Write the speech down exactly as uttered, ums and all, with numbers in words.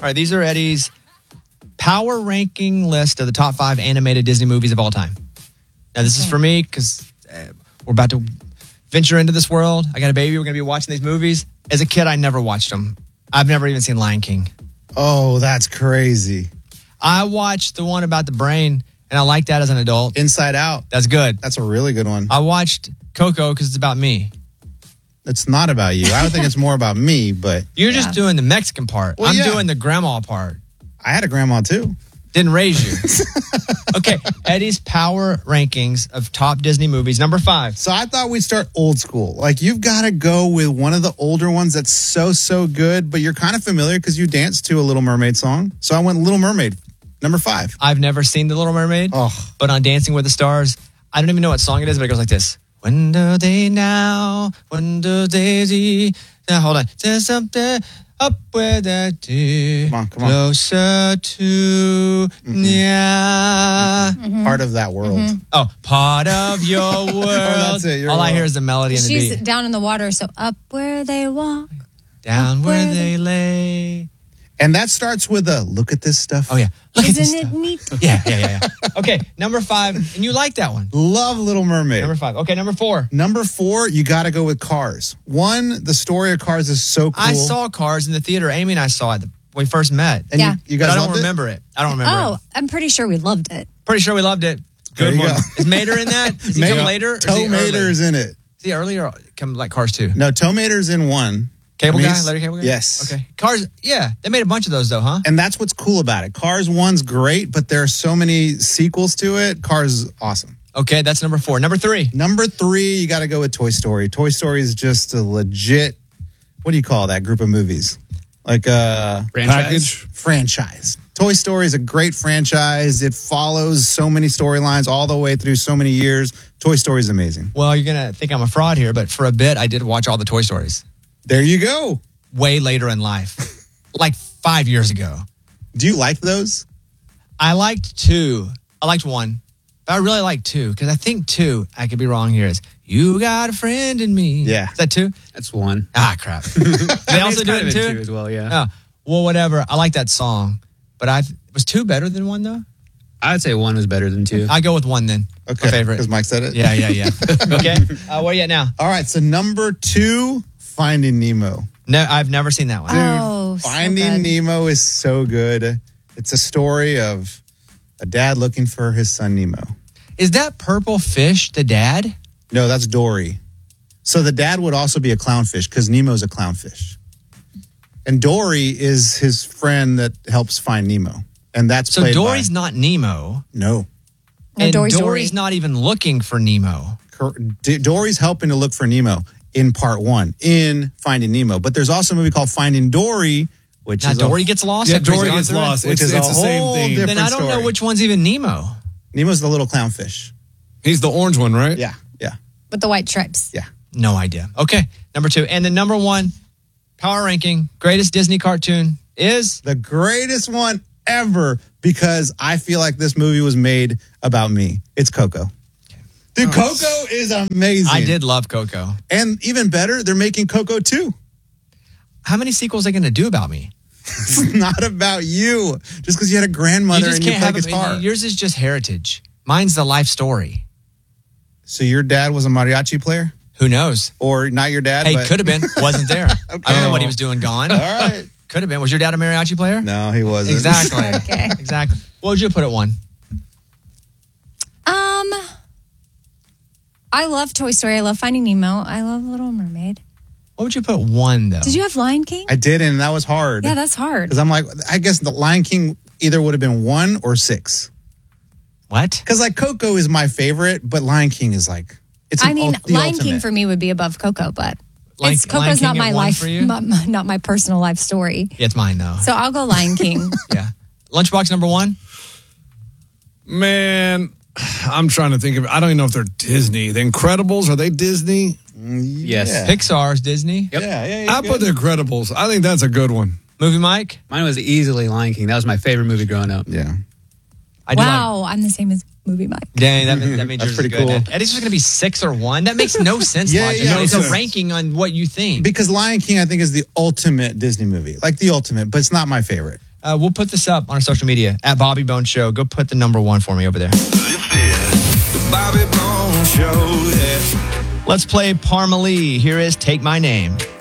All right, these are Eddie's power ranking list of the top five animated Disney movies of all time. Now, this is for me because uh, we're about to venture into this world. I got a baby. We're going to be watching these movies. As a kid, I never watched them. I've never even seen Lion King. Oh, that's crazy. I watched the one about the brain, and I liked that as an adult. Inside Out. That's good. That's a really good one. I watched Coco because it's about me. It's not about you. I don't think it's more about me, but... You're yeah. just doing the Mexican part. Well, I'm yeah. doing the grandma part. I had a grandma, too. Didn't raise you. Okay, Eddie's power rankings of top Disney movies. Number five. So I thought we'd start old school. Like, you've got to go with one of the older ones that's so, so good, but you're kind of familiar because you danced to a Little Mermaid song. So I went Little Mermaid, number five. I've never seen The Little Mermaid, oh. but on Dancing with the Stars, I don't even know what song it is, but it goes like this. When do they now? When do they see? Now, hold on. There's something up where that do. Come on, come on. Closer to mm-hmm. yeah. Mm-hmm. Part of that world. Mm-hmm. Oh, part of your world. Oh, that's it. Your All world. I hear is the melody and the She's beat. down in the water, so up where they walk. Down where, where they lay. And that starts with a look at this stuff. Oh, yeah. Look Isn't at this it stuff. neat? Yeah, yeah, yeah, yeah. Okay, number five. And you like that one. Love Little Mermaid. Number five. Okay, number four. Number four, you got to go with Cars. One, the story of Cars is so cool. I saw Cars in the theater. Amy and I saw it when we first met. And yeah. you, you guys but I don't loved remember it? it. I don't remember Oh, it. I'm pretty sure we loved it. Pretty sure we loved it. There Good you one. go. Is Mater in that? Is he Mater. come later? Or Toe is he Mater early? is in it. Is he early or come like Cars two? No, Toe Mater's in one. Cable I mean, guy? Letter cable guy? Yes. Okay. Cars, yeah. They made a bunch of those though, huh? And that's what's cool about it. Cars one's great, but there are so many sequels to it. Cars is awesome. Okay, that's number four. Number three. Number three, you got to go with Toy Story. Toy Story is just a legit, what do you call that group of movies? Like a package franchise. Toy Story is a great franchise. It follows so many storylines all the way through so many years. Toy Story is amazing. Well, you're going to think I'm a fraud here, but for a bit, I did watch all the Toy Stories. There you go. Way later in life. Like five years ago. Do you like those? I liked two. I liked one. But I really like two because I think two, I could be wrong here, is You Got a Friend in Me. Yeah. Is that two? That's one. Ah, crap. They also do it in two? two as well, yeah. Oh, well, whatever. I like that song. But I was two better than one, though? I'd say one was better than two. I go with one then. Okay. My favorite. Because Mike said it? Yeah, yeah, yeah. Okay. Uh, where are you at now? All right. So number two, Finding Nemo. No, I've never seen that one. Dude, Oh, so Finding good. Nemo is so good. It's a story of a dad looking for his son Nemo. Is that purple fish the dad? No, that's Dory. So the dad would also be a clownfish because Nemo's a clownfish. And Dory is his friend that helps find Nemo. And that's So played Dory's by... not Nemo. No. No, and Dory's Dory's Dory. not even looking for Nemo. Cor- D- Dory's helping to look for Nemo in part one, in Finding Nemo. But there's also a movie called Finding Dory, which Now is Dory a, gets lost. Yeah, Have you Dory gone gets through it? lost. which It's, is it's a the same whole theme. different Then I don't know story. which one's even Nemo. Nemo's the little clownfish. He's the orange one, right? Yeah, yeah, With the white stripes. yeah. No idea. Okay, number two. And the number one power ranking, greatest Disney cartoon is... The greatest one ever because I feel like this movie was made about me. It's Coco. Dude, Coco is amazing. I did love Coco. And even better, they're making Coco two. How many sequels are they going to do about me? It's not about you. Just because you had a You grandmother just and you can't play have guitar. it. Yours is just heritage. Mine's the life story. So your dad was a mariachi player? Who knows? Or not your dad? Hey, but... could have been. Wasn't there. I don't know what he was doing gone. All right. Could have been. Was your dad a mariachi player? No, he wasn't. Exactly. Okay. Exactly. What would you put at one? Um, I love Toy Story. I love Finding Nemo. I love Little Mermaid. What would you put one, though? Did you have Lion King? I did, and that was hard. Yeah, that's hard. Because I'm like, I guess the Lion King either would have been one or six. What? Because like Coco is my favorite, but Lion King is like, it's I an mean, ul- the Lion ultimate. King for me would be above Coco, but Lion- it's Lion Coco's King not at my one life, for you? my- my- not my personal life story. Yeah, it's mine, though. So I'll go Lion King. Yeah. Lunchbox number one? Man, I'm trying to think of. I don't even know if they're Disney. The Incredibles, are they Disney? Yes. Yeah. Pixar's Disney. Yep. Yeah, yeah, yeah. I put the Incredibles. I think that's a good one. Movie Mike? Mine was easily Lion King. That was my favorite movie growing up. Yeah. I do like- Wow, I'm the same as Movie Mike. Dang, that, means- that means That's yours is pretty good. cool. Eddie's just going to be six or one. That makes no sense. Yeah, Logic. yeah, it's no a sense. ranking on what you think. Because Lion King, I think, is the ultimate Disney movie. Like the ultimate, but it's not my favorite. Uh, we'll put this up on our social media at Bobby Bone Show. Go put the number one for me over there. This is the Bobby Bone Show. Yeah. Let's play Parmalee. Here is Take My Name.